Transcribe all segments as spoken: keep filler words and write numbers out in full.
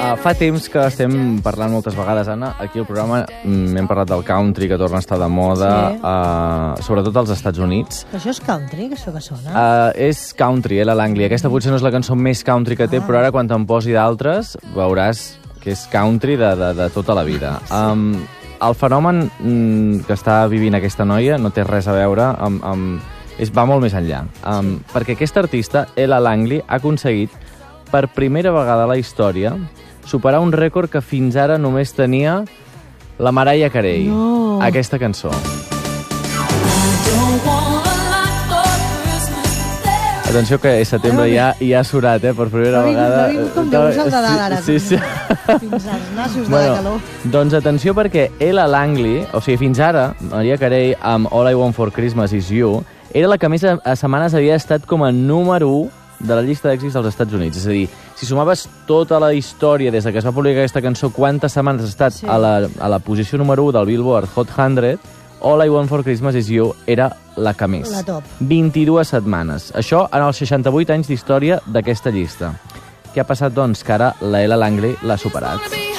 Uh, fa temps que estem parlant moltes vegades, Anna, aquí al programa mm, hem parlat del country, que torna a estar de moda, sí. uh, sobretot als Estats Units. Això és country, que això que sona? Uh, és country, eh, la Langley. Aquesta potser no és la cançó més country que té, ah. però ara quan te'n posi d'altres veuràs que és country de, de, de tota la vida. Sí. Um, el fenomen mm, que està vivint aquesta noia no té res a veure amb... amb és, va molt més enllà. Um, sí. Perquè aquesta artista, Ella Langley, ha aconseguit per primera vegada a la història superar un rècord que fins ara només tenia la Mariah Carey. No. Aquesta cançó. Atenció que a setembre ja, ja ha surat, eh, per primera no vegada. No vingut com Déu el de dalt, ara. Sí, sí. Fins als nassos bueno, de la calor. Doncs atenció perquè Ella Langley, o sigui, fins ara, Mariah Carey amb All I Want for Christmas Is You, era la que més a, a setmanes havia estat com a número u de la llista d'èxits dels Estats Units. És a dir, si sumaves tota la història des de que es va publicar aquesta cançó, quantes setmanes ha estat sí. a, la, a la posició número u del Billboard Hot cent, All I Want for Christmas Is You era la que més. La top. vint-i-dues setmanes. Això en els seixanta-vuit anys d'història d'aquesta llista. Què ha passat, doncs? Que ara la Ella Langley l'ha superat.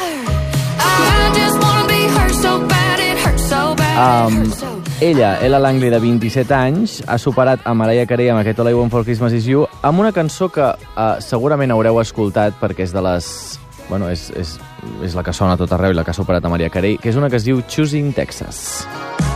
Um, ella, Ella Langley, de vint-i-set anys, ha superat a Mariah Carey amb aquest All I Want for Christmas Is You amb una cançó que uh, segurament haureu escoltat perquè és de les... Bueno, és, és, és la que sona a tot arreu i la que ha superat a Mariah Carey, que és una que es diu Choosing Texas.